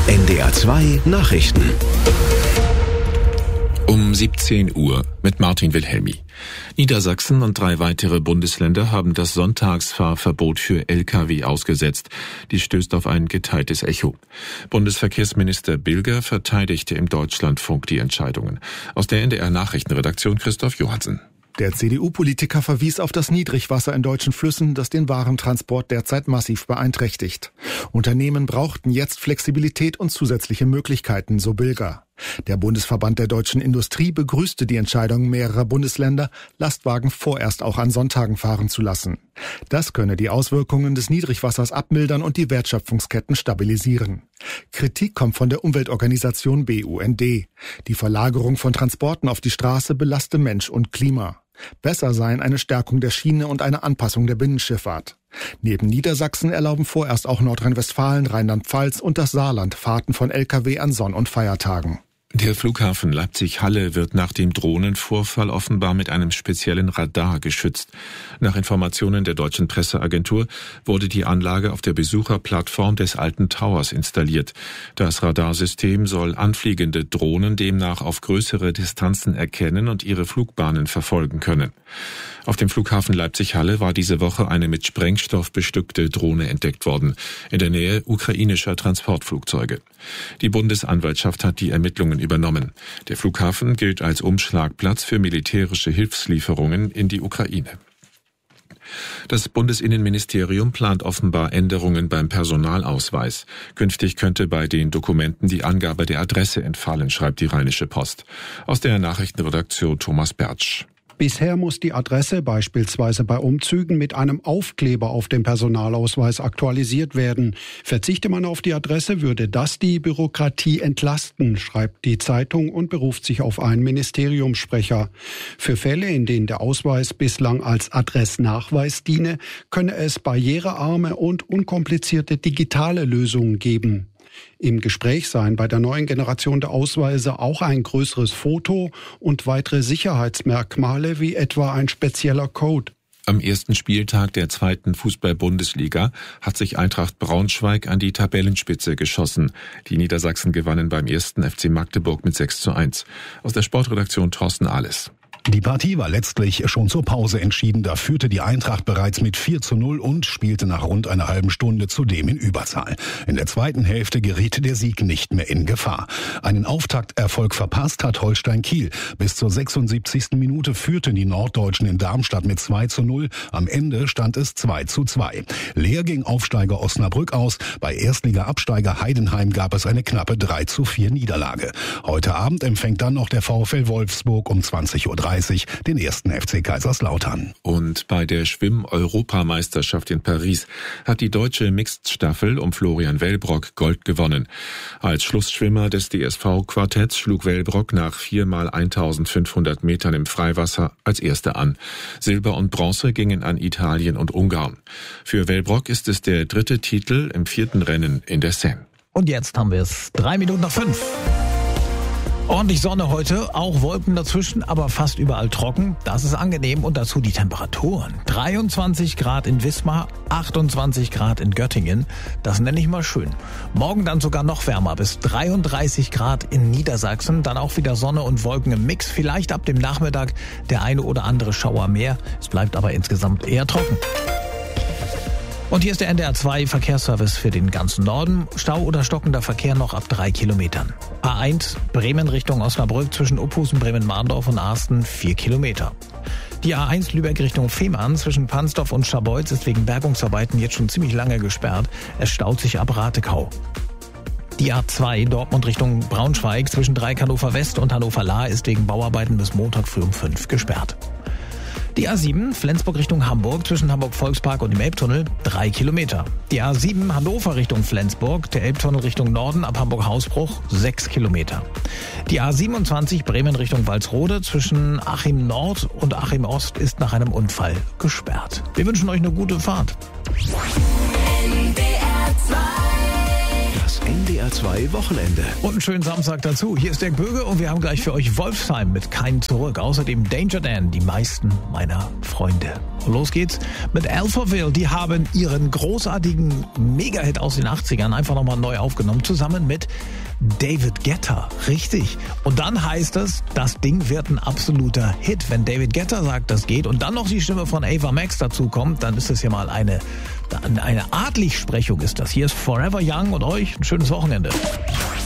NDR 2 Nachrichten. Um 17 Uhr mit Martin Wilhelmi. Niedersachsen und 3 weitere Bundesländer haben das Sonntagsfahrverbot für Lkw ausgesetzt. Dies stößt auf ein geteiltes Echo. Bundesverkehrsminister Bilger verteidigte im Deutschlandfunk die Entscheidungen. Aus der NDR Nachrichtenredaktion Christoph Johansen. Der CDU-Politiker verwies auf das Niedrigwasser in deutschen Flüssen, das den Warentransport derzeit massiv beeinträchtigt. Unternehmen brauchten jetzt Flexibilität und zusätzliche Möglichkeiten, so Bilger. Der Bundesverband der deutschen Industrie begrüßte die Entscheidung mehrerer Bundesländer, Lastwagen vorerst auch an Sonntagen fahren zu lassen. Das könne die Auswirkungen des Niedrigwassers abmildern und die Wertschöpfungsketten stabilisieren. Kritik kommt von der Umweltorganisation BUND. Die Verlagerung von Transporten auf die Straße belaste Mensch und Klima. Besser seien eine Stärkung der Schiene und eine Anpassung der Binnenschifffahrt. Neben Niedersachsen erlauben vorerst auch Nordrhein-Westfalen, Rheinland-Pfalz und das Saarland Fahrten von Lkw an Sonn- und Feiertagen. Der Flughafen Leipzig-Halle wird nach dem Drohnenvorfall offenbar mit einem speziellen Radar geschützt. Nach Informationen der deutschen Presseagentur wurde die Anlage auf der Besucherplattform des alten Towers installiert. Das Radarsystem soll anfliegende Drohnen demnach auf größere Distanzen erkennen und ihre Flugbahnen verfolgen können. Auf dem Flughafen Leipzig-Halle war diese Woche eine mit Sprengstoff bestückte Drohne entdeckt worden, in der Nähe ukrainischer Transportflugzeuge. Die Bundesanwaltschaft hat die Ermittlungen übernommen. Der Flughafen gilt als Umschlagplatz für militärische Hilfslieferungen in die Ukraine. Das Bundesinnenministerium plant offenbar Änderungen beim Personalausweis. Künftig könnte bei den Dokumenten die Angabe der Adresse entfallen, schreibt die Rheinische Post. Aus der Nachrichtenredaktion Thomas Bertsch. Bisher muss die Adresse beispielsweise bei Umzügen mit einem Aufkleber auf dem Personalausweis aktualisiert werden. Verzichte man auf die Adresse, würde das die Bürokratie entlasten, schreibt die Zeitung und beruft sich auf einen Ministeriumssprecher. Für Fälle, in denen der Ausweis bislang als Adressnachweis diene, könne es barrierearme und unkomplizierte digitale Lösungen geben. Im Gespräch seien bei der neuen Generation der Ausweise auch ein größeres Foto und weitere Sicherheitsmerkmale wie etwa ein spezieller Code. Am ersten Spieltag der 2. Fußball-Bundesliga hat sich Eintracht Braunschweig an die Tabellenspitze geschossen. Die Niedersachsen gewannen beim 1. FC Magdeburg mit 6:1. Aus der Sportredaktion Thorsten Ahles. Die Partie war letztlich schon zur Pause entschieden. Da führte die Eintracht bereits mit 4:0 und spielte nach rund einer halben Stunde zudem in Überzahl. In der zweiten Hälfte geriet der Sieg nicht mehr in Gefahr. Einen Auftakterfolg verpasst hat Holstein Kiel. Bis zur 76. Minute führten die Norddeutschen in Darmstadt mit 2:0. Am Ende stand es 2:2. Leer ging Aufsteiger Osnabrück aus. Bei Erstliga-Absteiger Heidenheim gab es eine knappe 3:4 Niederlage. Heute Abend empfängt dann noch der VfL Wolfsburg um 20:30 den 1. FC Kaiserslautern. Und bei der Schwimm-Europameisterschaft in Paris hat die deutsche Mixed-Staffel um Florian Wellbrock Gold gewonnen. Als Schlussschwimmer des DSV-Quartetts schlug Wellbrock nach 4 mal 1500 Metern im Freiwasser als Erster an. Silber und Bronze gingen an Italien und Ungarn. Für Wellbrock ist es der 3. Titel im 4. Rennen in der Seine. Und jetzt haben wir es 5:03. Ordentlich Sonne heute, auch Wolken dazwischen, aber fast überall trocken. Das ist angenehm und dazu die Temperaturen. 23 Grad in Wismar, 28 Grad in Göttingen. Das nenne ich mal schön. Morgen dann sogar noch wärmer, bis 33 Grad in Niedersachsen. Dann auch wieder Sonne und Wolken im Mix. Vielleicht ab dem Nachmittag der eine oder andere Schauer mehr. Es bleibt aber insgesamt eher trocken. Und hier ist der NDR 2 Verkehrsservice für den ganzen Norden. Stau oder stockender Verkehr noch ab 3 Kilometern. A1 Bremen Richtung Osnabrück zwischen Uphusen, Bremen-Marndorf und Arsten 4 Kilometer. Die A1 Lübeck Richtung Fehmarn zwischen Pansdorf und Scharbeutz ist wegen Bergungsarbeiten jetzt schon ziemlich lange gesperrt. Es staut sich ab Ratekau. Die A2 Dortmund Richtung Braunschweig zwischen Dreieck Hannover West und Hannover Lahr ist wegen Bauarbeiten bis Montag früh um 5 gesperrt. Die A7 Flensburg Richtung Hamburg zwischen Hamburg-Volkspark und dem Elbtunnel 3 Kilometer. Die A7 Hannover Richtung Flensburg, der Elbtunnel Richtung Norden ab Hamburg-Hausbruch 6 Kilometer. Die A27 Bremen Richtung Walsrode zwischen Achim Nord und Achim Ost ist nach einem Unfall gesperrt. Wir wünschen euch eine gute Fahrt. Das NDR 2 Wochenende. Und einen schönen Samstag dazu. Hier ist Dirk Böge und wir haben gleich für euch Wolfsheim mit Kein Zurück. Außerdem Danger Dan, die meisten meiner Freunde. Und los geht's mit Alphaville. Die haben ihren großartigen Mega-Hit aus den 80ern einfach nochmal neu aufgenommen, zusammen mit David Guetta. Richtig. Und dann heißt es, das Ding wird ein absoluter Hit. Wenn David Guetta sagt, das geht und dann noch die Stimme von Ava Max dazu kommt, dann ist das ja mal eine Adligsprechung ist das. Hier ist Forever Young und euch ein schönes Wochenende.